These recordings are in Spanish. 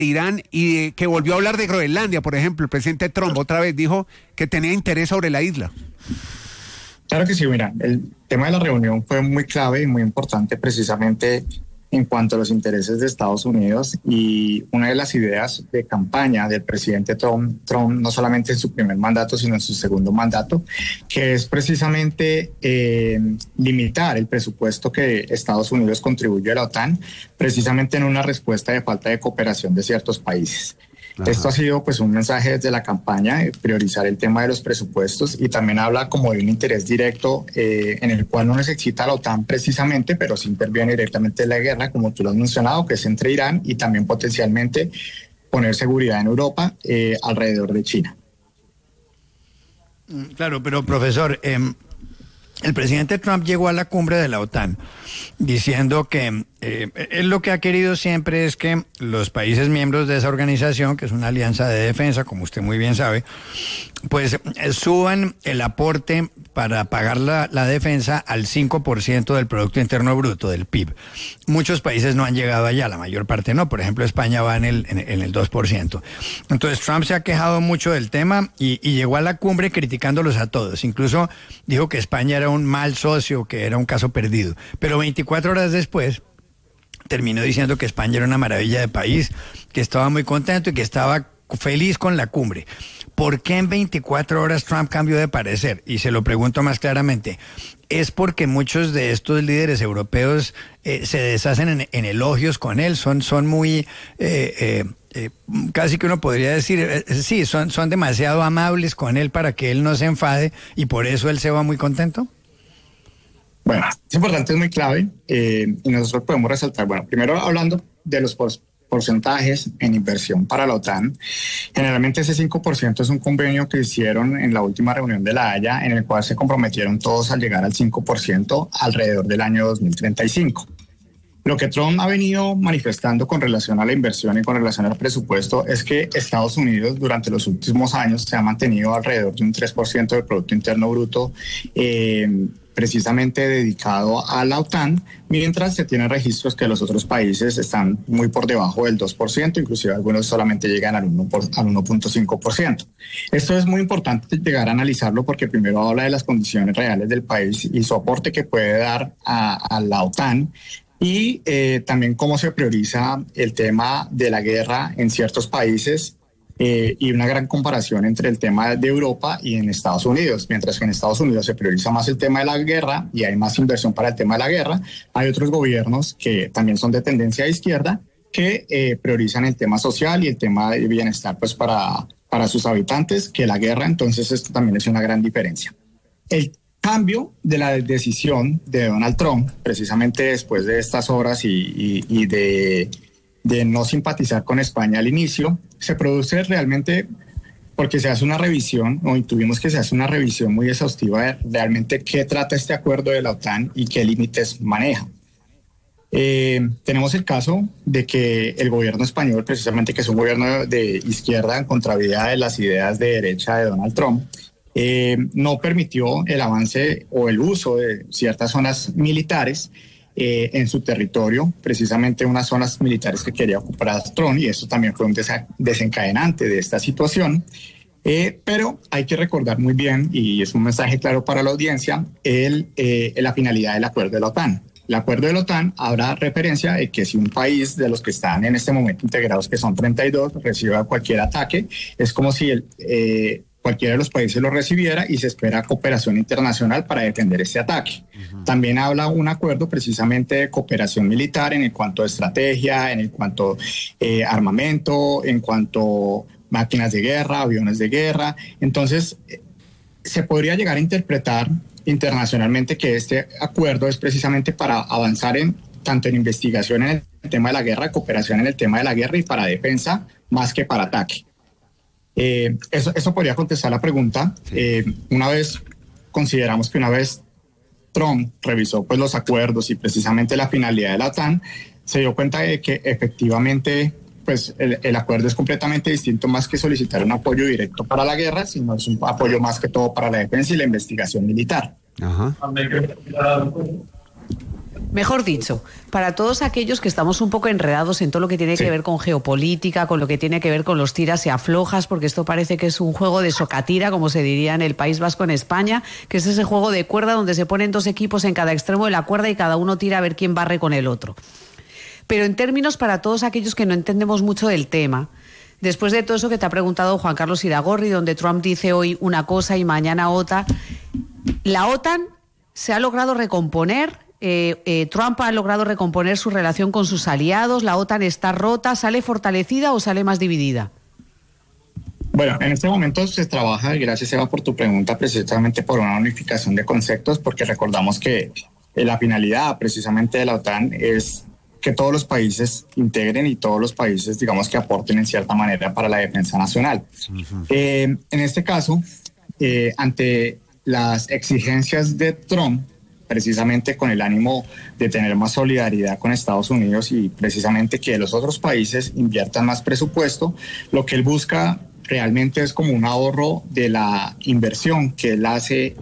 Irán y que volvió a hablar de Groenlandia, por ejemplo. El presidente Trump otra vez dijo que tenía interés sobre la isla. Claro que sí, mira, el tema de la reunión fue muy clave y muy importante precisamente en cuanto a los intereses de Estados Unidos, y una de las ideas de campaña del presidente Trump no solamente en su primer mandato, sino en su segundo mandato, que es precisamente limitar el presupuesto que Estados Unidos contribuye a la OTAN, precisamente en una respuesta de falta de cooperación de ciertos países. Ajá. Esto ha sido pues un mensaje desde la campaña, priorizar el tema de los presupuestos, y también habla como de un interés directo en el cual no necesita la OTAN precisamente, pero sí interviene directamente en la guerra, como tú lo has mencionado, que es entre Irán, y también potencialmente poner seguridad en Europa alrededor de China. Claro, pero profesor, el presidente Trump llegó a la cumbre de la OTAN diciendo que él lo que ha querido siempre es que los países miembros de esa organización, que es una alianza de defensa, como usted muy bien sabe, pues suban el aporte para pagar la defensa al 5% del Producto Interno Bruto, del PIB. Muchos países no han llegado allá, la mayor parte no. Por ejemplo, España va en el 2%. Entonces Trump se ha quejado mucho del tema y llegó a la cumbre criticándolos a todos. Incluso dijo que España era un mal socio, que era un caso perdido. Pero 24 horas después terminó diciendo que España era una maravilla de país, que estaba muy contento y que estaba feliz con la cumbre. ¿Por qué en 24 horas Trump cambió de parecer? Y se lo pregunto más claramente. ¿Es porque muchos de estos líderes europeos se deshacen en elogios con él? Son muy, casi que uno podría decir, sí, son demasiado amables con él para que él no se enfade y por eso él se va muy contento? Bueno, es importante, es muy clave, y nosotros podemos resaltar, bueno, primero hablando de los porcentajes en inversión para la OTAN. Generalmente ese 5% es un convenio que hicieron en la última reunión de La Haya, en el cual se comprometieron todos a llegar al 5% alrededor del año 2035. Lo que Trump ha venido manifestando con relación a la inversión y con relación al presupuesto es que Estados Unidos durante los últimos años se ha mantenido alrededor de un 3% del Producto Interno Bruto precisamente dedicado a la OTAN, mientras se tienen registros que los otros países están muy por debajo del 2%, inclusive algunos solamente llegan al 1.5%. Esto es muy importante llegar a analizarlo porque primero habla de las condiciones reales del país y su aporte que puede dar a la OTAN, y también cómo se prioriza el tema de la guerra en ciertos países, y una gran comparación entre el tema de Europa y en Estados Unidos. Mientras que en Estados Unidos se prioriza más el tema de la guerra y hay más inversión para el tema de la guerra, hay otros gobiernos que también son de tendencia de izquierda que priorizan el tema social y el tema de bienestar pues para sus habitantes que la guerra. Entonces esto también es una gran diferencia. El cambio de la decisión de Donald Trump, precisamente después de estas horas y de no simpatizar con España al inicio, se produce realmente porque se hace una revisión, o intuyimos que se hace una revisión muy exhaustiva de realmente qué trata este acuerdo de la OTAN y qué límites maneja. Tenemos el caso de que el gobierno español, precisamente que es un gobierno de izquierda en contravía de las ideas de derecha de Donald Trump, no permitió el avance o el uso de ciertas zonas militares en su territorio, precisamente unas zonas militares que quería ocupar Trump, y eso también fue un desencadenante de esta situación. Pero hay que recordar muy bien, y es un mensaje claro para la audiencia, la finalidad del acuerdo de la OTAN. El acuerdo de la OTAN habrá referencia de que si un país de los que están en este momento integrados, que son 32, reciba cualquier ataque, es como si cualquiera de los países lo recibiera y se espera cooperación internacional para defender este ataque. Uh-huh. También habla un acuerdo precisamente de cooperación militar en cuanto a estrategia, en cuanto a armamento, en cuanto a máquinas de guerra, aviones de guerra. Entonces, se podría llegar a interpretar internacionalmente que este acuerdo es precisamente para avanzar tanto en investigación en el tema de la guerra, cooperación en el tema de la guerra y para defensa, más que para ataque. Eso podría contestar la pregunta. Consideramos que una vez Trump revisó pues los acuerdos y precisamente la finalidad de la OTAN, se dio cuenta de que efectivamente pues el acuerdo es completamente distinto, más que solicitar un apoyo directo para la guerra, sino es un apoyo más que todo para la defensa y la investigación militar. Ajá. Mejor dicho, para todos aquellos que estamos un poco enredados en todo lo que tiene que ver con geopolítica, con lo que tiene que ver con los tiras y aflojas, porque esto parece que es un juego de socatira, como se diría en el País Vasco, en España, que es ese juego de cuerda donde se ponen dos equipos en cada extremo de la cuerda y cada uno tira a ver quién barre con el otro. Pero en términos para todos aquellos que no entendemos mucho del tema, después de todo eso que te ha preguntado Juan Carlos Iragorri, donde Trump dice hoy una cosa y mañana otra, la OTAN se ha logrado recomponer. Trump ha logrado recomponer su relación con sus aliados, la OTAN está rota, ¿sale fortalecida o sale más dividida? Bueno, en este momento se trabaja, y gracias Eva por tu pregunta, precisamente por una unificación de conceptos, porque recordamos que la finalidad precisamente de la OTAN es que todos los países integren y todos los países, digamos, que aporten en cierta manera para la defensa nacional. En este caso, ante las exigencias de Trump, precisamente con el ánimo de tener más solidaridad con Estados Unidos y precisamente que los otros países inviertan más presupuesto, lo que él busca realmente es como un ahorro de la inversión que él hace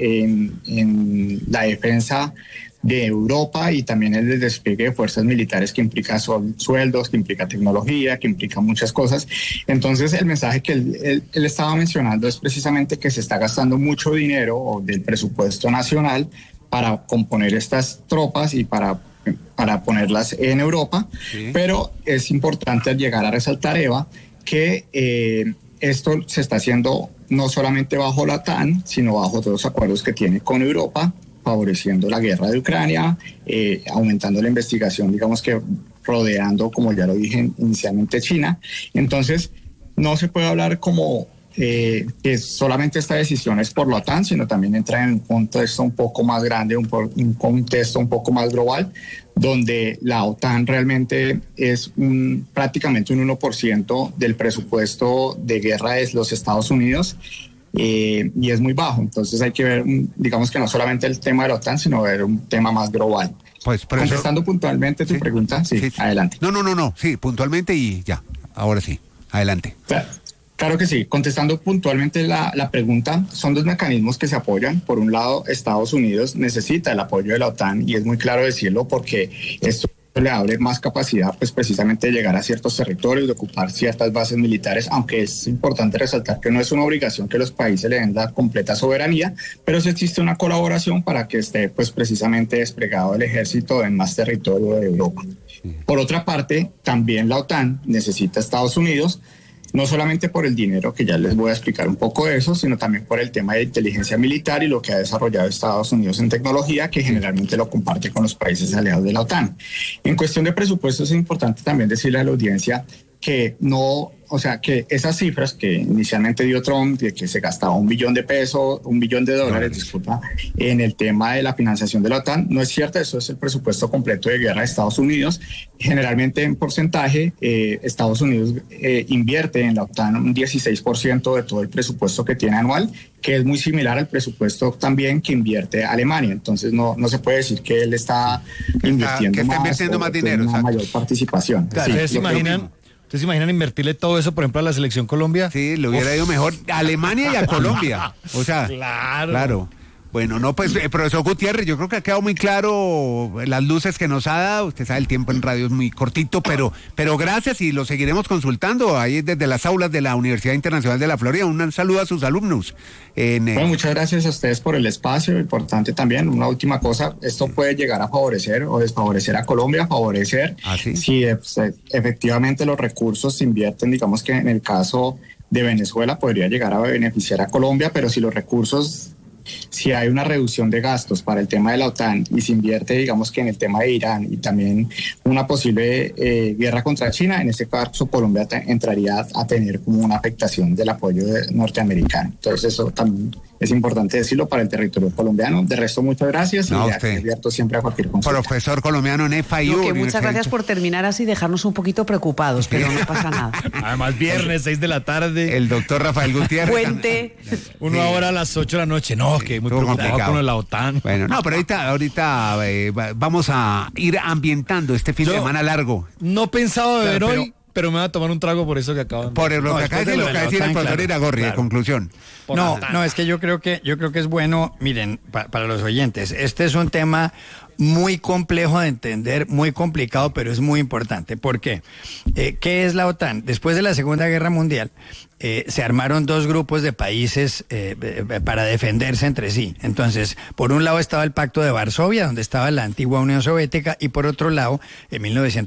en la defensa de Europa y también el despliegue de fuerzas militares que implica sueldos, que implica tecnología, que implica muchas cosas. Entonces el mensaje que él estaba mencionando es precisamente que se está gastando mucho dinero del presupuesto nacional para componer estas tropas y para ponerlas en Europa, pero es importante llegar a resaltar, Eva, que esto se está haciendo no solamente bajo la OTAN, sino bajo todos los acuerdos que tiene con Europa, favoreciendo la guerra de Ucrania, aumentando la investigación, digamos que rodeando, como ya lo dije inicialmente, China. Entonces, no se puede hablar como que solamente esta decisión es por la OTAN, sino también entra en un contexto un poco más grande, un contexto un poco más global, donde la OTAN realmente es prácticamente un 1% del presupuesto de guerra de los Estados Unidos, y es muy bajo. Entonces hay que ver, digamos que no solamente el tema de la OTAN, sino ver un tema más global. Pues, contestando puntualmente tu pregunta, sí, adelante. No, sí, puntualmente y ya, ahora sí, adelante. Claro que sí. Contestando puntualmente la pregunta, son dos mecanismos que se apoyan. Por un lado, Estados Unidos necesita el apoyo de la OTAN y es muy claro decirlo porque esto le abre más capacidad, pues precisamente de llegar a ciertos territorios, de ocupar ciertas bases militares, aunque es importante resaltar que no es una obligación que los países le den la completa soberanía, pero sí existe una colaboración para que esté pues precisamente desplegado el ejército en más territorio de Europa. Por otra parte, también la OTAN necesita a Estados Unidos, no solamente por el dinero, que ya les voy a explicar un poco de eso, sino también por el tema de inteligencia militar y lo que ha desarrollado Estados Unidos en tecnología, que generalmente lo comparte con los países aliados de la OTAN. En cuestión de presupuestos es importante también decirle a la audiencia que no, o sea, que esas cifras que inicialmente dio Trump, de que se gastaba $1 billón, $1 billón, disculpa, en el tema de la financiación de la OTAN, no es cierto. Eso es el presupuesto completo de guerra de Estados Unidos. Generalmente en porcentaje, Estados Unidos invierte en la OTAN un 16% de todo el presupuesto que tiene anual, que es muy similar al presupuesto también que invierte Alemania. Entonces no se puede decir que él está invirtiendo más dinero, una mayor participación. Claro, ¿Ustedes se imaginan invertirle todo eso, por ejemplo, a la selección Colombia? Sí, le hubiera ido mejor a Alemania y a Colombia. O sea, claro. Bueno, no, pues, profesor Gutiérrez, yo creo que ha quedado muy claro las luces que nos ha dado. Usted sabe, el tiempo en radio es muy cortito, pero gracias y lo seguiremos consultando ahí desde las aulas de la Universidad Internacional de la Florida. Un saludo a sus alumnos. Bueno, muchas gracias a ustedes por el espacio. Importante también, una última cosa, esto puede llegar a favorecer o desfavorecer a Colombia, favorecer si efectivamente los recursos se invierten, digamos que en el caso de Venezuela podría llegar a beneficiar a Colombia, pero si los recursos... Si hay una reducción de gastos para el tema de la OTAN y se invierte, digamos que en el tema de Irán y también una posible guerra contra China, en este caso Colombia entraría a tener como una afectación del apoyo norteamericano. Entonces eso también es importante decirlo para el territorio colombiano. De resto, muchas gracias y abierto siempre a cualquier consulta. Profesor colombiano en FIU. Muchas gracias por terminar así y dejarnos un poquito preocupados, pero no pasa nada. Además, viernes, 6 de la tarde. El doctor Rafael Gutiérrez. Puente. Uno ahora a las 8 de la noche. No, que muy preocupado con la OTAN. Bueno, no, pero ahorita vamos a ir ambientando este fin de semana largo. No pensaba beber hoy, pero me voy a tomar un trago por eso que acaban de... Por lo que acaba de decir el profesor Iragorri, de conclusión. No, es que yo creo que es bueno, miren, para los oyentes, este es un tema muy complejo de entender, muy complicado, pero es muy importante. ¿Por qué? ¿Qué es la OTAN? Después de la Segunda Guerra Mundial, se armaron dos grupos de países para defenderse entre sí. Entonces, por un lado estaba el Pacto de Varsovia, donde estaba la antigua Unión Soviética, y por otro lado, en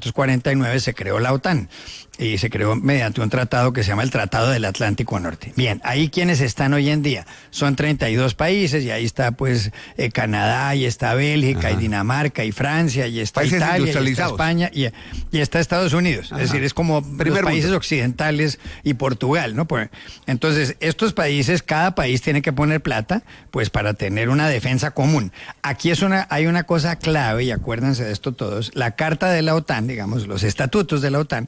1949 se creó la OTAN. Y se creó mediante un tratado que se llama el Tratado del Atlántico Norte. Bien, ahí quienes están hoy en día son 32 países, y ahí está pues Canadá, y está Bélgica, y Dinamarca, y Francia, y está países Italia, y está España, y está Estados Unidos. Es decir, es como los países occidentales y Portugal, ¿no? Entonces, estos países, cada país tiene que poner plata, pues para tener una defensa común. Aquí hay una cosa clave, y acuérdense de esto todos, la Carta de la OTAN, digamos, los estatutos de la OTAN.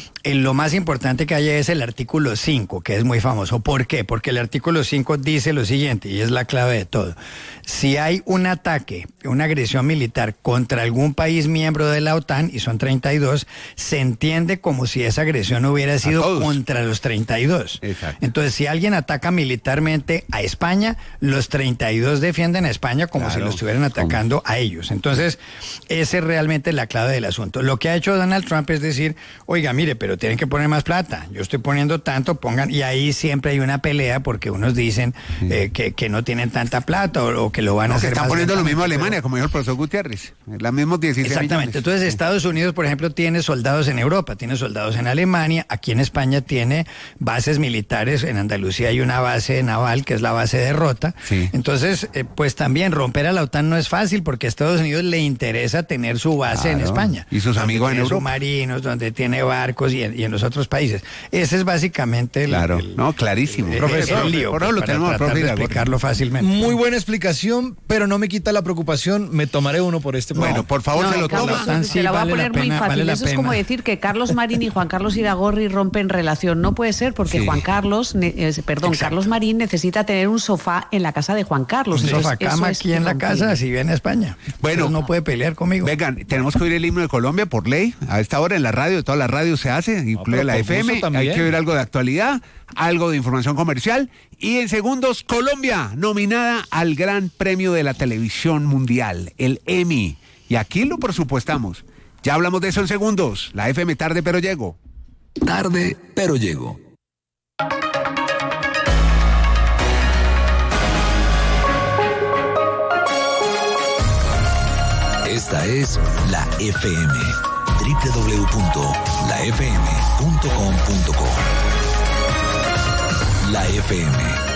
Lo más importante que hay es el artículo 5, que es muy famoso. ¿Por qué? Porque el artículo 5 dice lo siguiente, y es la clave de todo. Si hay un ataque, una agresión militar contra algún país miembro de la OTAN, y son 32, se entiende como si esa agresión hubiera sido contra los 32. Exacto. Entonces, si alguien ataca militarmente a España, los 32 defienden a España como si lo estuvieran atacando a ellos. Entonces, esa es realmente la clave del asunto. Lo que ha hecho Donald Trump es decir, oiga, mire, pero tienen que poner más plata. Yo estoy poniendo tanto, pongan, y ahí siempre hay una pelea porque unos dicen que no tienen tanta plata o que lo van a hacer. Están poniendo lo mismo Alemania, como dijo el profesor Gutiérrez. Los mismos 16 Exactamente. millones. Entonces, Estados Unidos, por ejemplo, tiene soldados en Europa, tiene soldados en Alemania, aquí en España tiene bases militares, en Andalucía hay una base naval que es la base de Rota. Sí. Entonces, pues también romper a la OTAN no es fácil porque a Estados Unidos le interesa tener su base en España. Y sus amigos en Europa. Submarinos, donde tiene barcos y en los otros países. Ese es básicamente clarísimo. Profesor, el lío, por eso lo tenemos para tratar de explicarlo fácilmente. Muy buena explicación, pero no me quita la preocupación. Me tomaré uno por este programa. Bueno, por favor, se lo Carlos, toma. se la voy a poner muy fácil. Eso es como decir que Carlos Marín y Juan Carlos Iragorri rompen relación. No puede ser porque Carlos Marín necesita tener un sofá en la casa de Juan Carlos. Un sofá cama aquí en la casa, si viene a España. Bueno, entonces no puede pelear conmigo. Vengan, tenemos que oír el himno de Colombia por ley. A esta hora en la radio, todas las radios se hace, incluye la FM. Hay que ver algo de actualidad, algo de información comercial. Y en segundos, Colombia, nominada al Gran Premio de la Televisión Mundial, el Emmy. Y aquí lo presupuestamos. Ya hablamos de eso en segundos. La FM tarde, pero llego. Tarde, pero llego. Esta es la FM. www.lafm.com.co. La FM